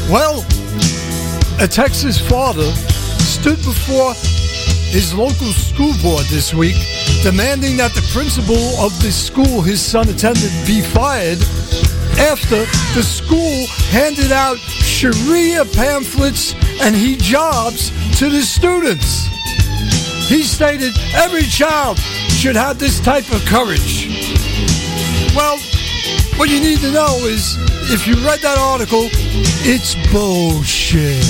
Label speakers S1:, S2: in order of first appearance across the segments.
S1: Well, a Texas father stood before his local school board this week demanding that the principal of the school his son attended be fired after the school handed out Sharia pamphlets and hijabs to the students. He stated every child should have this type of courage. Well, what you need to know is, if you read that article, it's bullshit.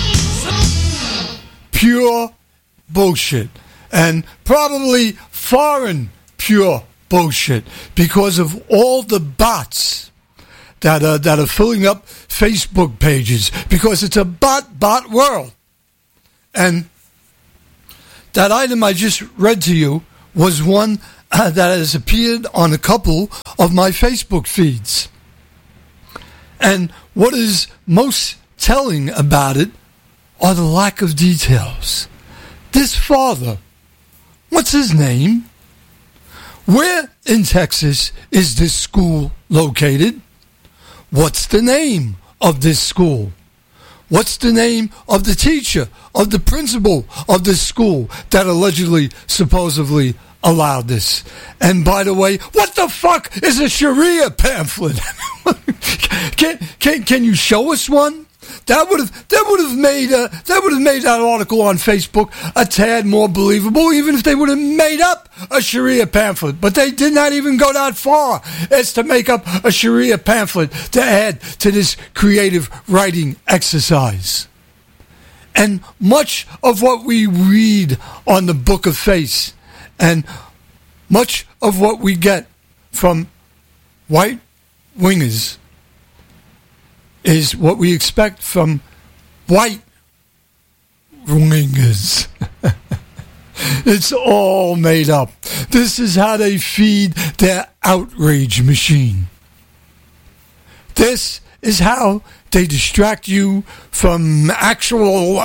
S1: Pure bullshit. And probably foreign pure bullshit, because of all the bots that are filling up Facebook pages, because it's a bot world. And that item I just read to you was one that has appeared on a couple of my Facebook feeds. And what is most telling about it are the lack of details. This father, what's his name? Where in Texas is this school located? What's the name of this school? What's the name of the teacher, of the principal of this school that allegedly, supposedly allowed this? And by the way, what the fuck is a Sharia pamphlet? Can you show us one? That would have made that article on Facebook a tad more believable, even if they would have made up a Sharia pamphlet. But they did not even go that far as to make up a Sharia pamphlet to add to this creative writing exercise. And much of what we read on the Book of Faith, and much of what we get from white wingers, is what we expect from white wingers. It's all made up. This is how they feed their outrage machine. This is how they distract you from actual,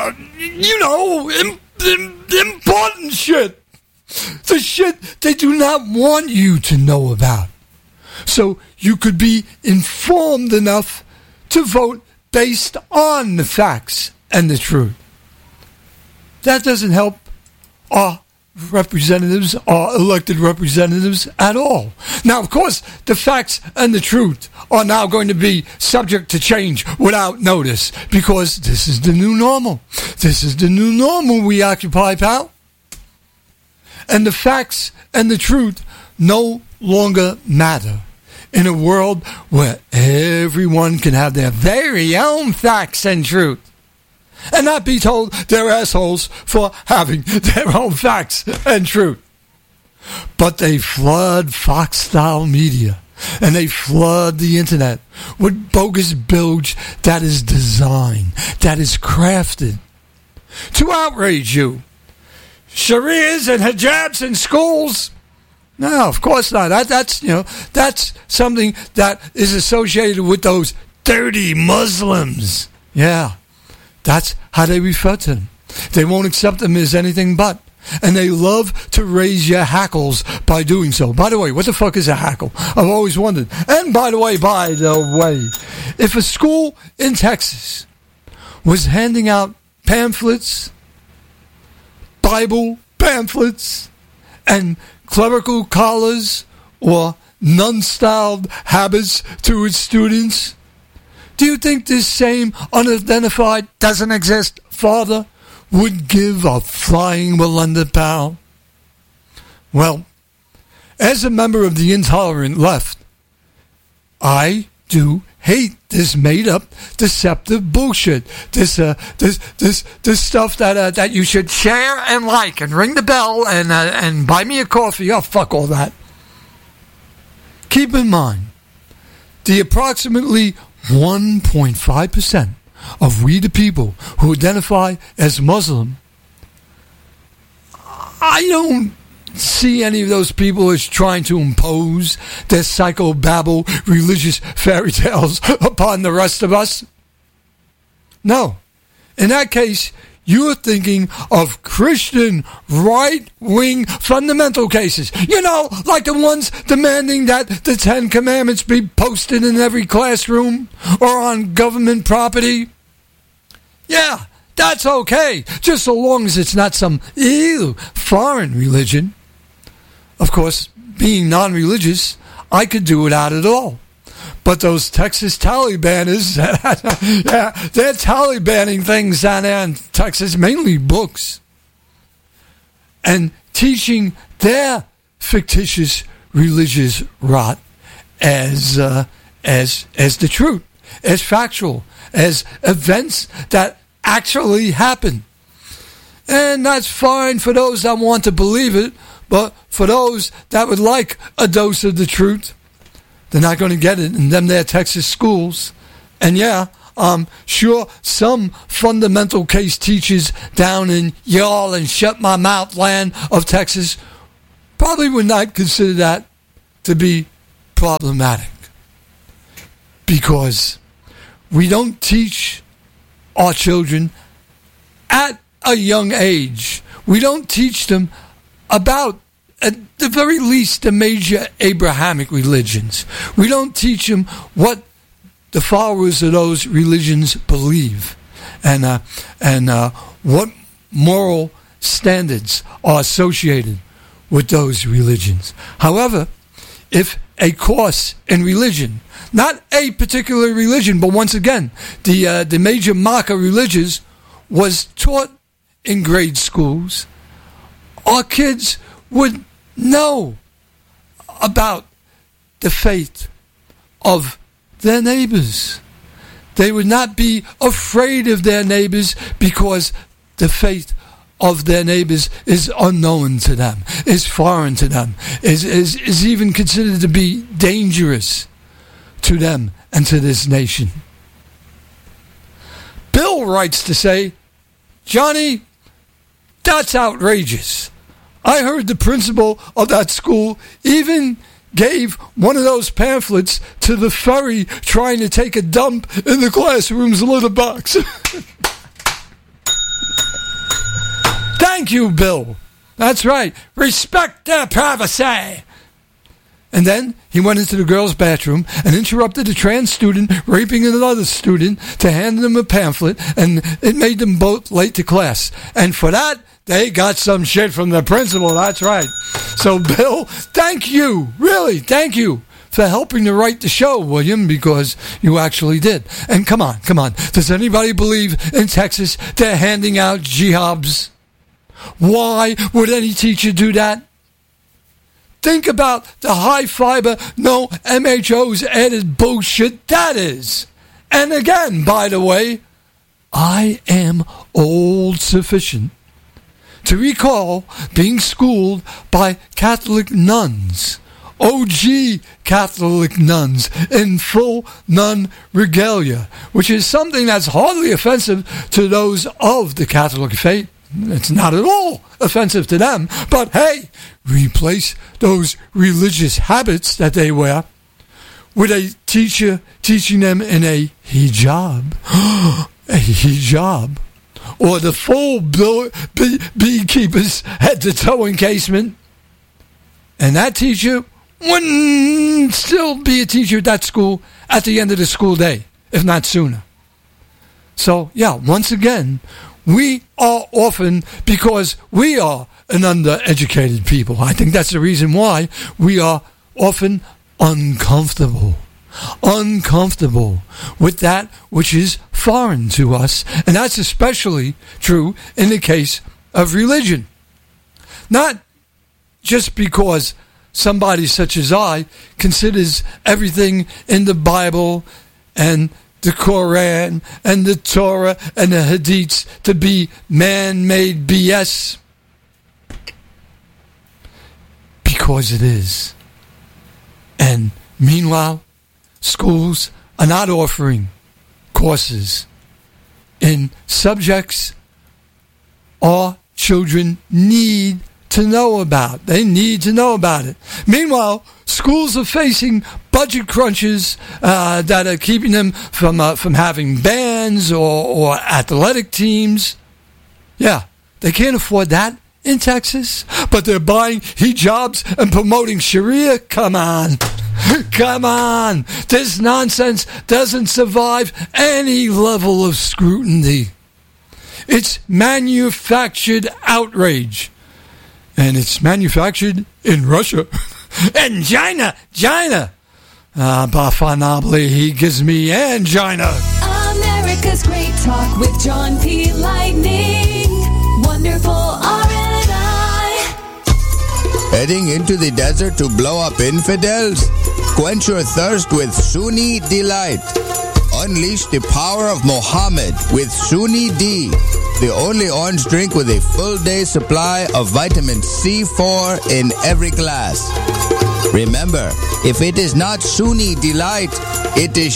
S1: important shit. The shit they do not want you to know about. So you could be informed enough to vote based on the facts and the truth. That doesn't help our representatives, our elected representatives, at all. Now, of course, the facts and the truth are now going to be subject to change without notice, because this is the new normal. This is the new normal we occupy, pal. And the facts and the truth no longer matter in a world where everyone can have their very own facts and truth, and not be told they're assholes for having their own facts and truth. But they flood Fox-style media, and they flood the internet with bogus bilge that is designed, that is crafted to outrage you. Sharias and hijabs in schools? No, of course not. That's something that is associated with those dirty Muslims. Yeah, that's how they refer to them. They won't accept them as anything but. And they love to raise your hackles by doing so. By the way, what the fuck is a hackle? I've always wondered. And by the way, if a school in Texas was handing out pamphlets, Bible pamphlets, and clerical collars or nun-styled habits to its students, do you think this same unidentified, doesn't exist father would give a flying Melinda, pal? Well, as a member of the intolerant left, I do hate this made-up, deceptive bullshit. This stuff that you should share and like and ring the bell and buy me a coffee. Oh, fuck all that. Keep in mind, the approximately 1.5% of we the people who identify as Muslim, I don't see any of those people as trying to impose their psychobabble religious fairy tales upon the rest of us. No. In that case, you're thinking of Christian right-wing fundamental cases. Like the ones demanding that the 10 Commandments be posted in every classroom or on government property. Yeah, that's okay, just so long as it's not some foreign religion. Of course, being non-religious, I could do without it all. But those Texas Talibaners, yeah, they're Talibaning things down there in Texas, mainly books, and teaching their fictitious religious rot as the truth, as factual, as events that actually happen. And that's fine for those that want to believe it, but for those that would like a dose of the truth, they're not going to get it in them there Texas schools. And yeah, I'm sure some fundamental case teachers down in y'all and shut my mouth land of Texas probably would not consider that to be problematic, because we don't teach our children at a young age. We don't teach them about, at the very least, the major Abrahamic religions. We don't teach them what the followers of those religions believe, and what moral standards are associated with those religions. However, if a course in religion, not a particular religion, but once again, the major Makkah religions was taught in grade schools, our kids would know about the faith of their neighbors. They would not be afraid of their neighbors because the faith of their neighbors is unknown to them, is foreign to them, is even considered to be dangerous to them and to this nation. Bill writes to say, Johnny, that's outrageous. I heard the principal of that school even gave one of those pamphlets to the furry trying to take a dump in the classroom's litter box. Thank you, Bill. That's right. Respect their privacy. And then he went into the girls' bathroom and interrupted a trans student raping another student to hand them a pamphlet, and it made them both late to class. And for that, they got some shit from the principal. That's right. So, Bill, thank you. Really, thank you for helping to write the show, William, because you actually did. And come on. Does anybody believe in Texas they're handing out jihadis? Why would any teacher do that? Think about the high fiber, no MHOs added bullshit that is. And again, by the way, I am old sufficient to recall being schooled by Catholic nuns, OG Catholic nuns in full nun regalia, which is something that's hardly offensive to those of the Catholic faith. It's not at all offensive to them. But hey, replace those religious habits that they wear with a teacher teaching them in a hijab. A hijab. Or the full beekeeper's head to toe encasement. And that teacher wouldn't still be a teacher at that school at the end of the school day, if not sooner. So, yeah, once again, we are often, because we are an undereducated people, I think that's the reason why we are often uncomfortable with that which is foreign to us. And that's especially true in the case of religion. Not just because somebody such as I considers everything in the Bible and the Quran and the Torah and the Hadiths to be man-made BS. Because it is. And meanwhile, schools are not offering courses in subjects our children need to know about. They need to know about it. Meanwhile, schools are facing budget crunches that are keeping them from having bands or athletic teams. Yeah, they can't afford that in Texas, but they're buying hijabs and promoting Sharia. Come on. This nonsense doesn't survive any level of scrutiny. It's manufactured outrage. And it's manufactured in Russia. And China. Bafanabli, he gives me angina.
S2: America's Great Talk with John P. Lightning. Wonderful R&I.
S3: Heading into the desert to blow up infidels? Quench your thirst with Sunni Delight. Unleash the power of Muhammad with Sunni D, the only orange drink with a full day supply of vitamin C4 in every glass. Remember, if it is not Sunni Delight, it is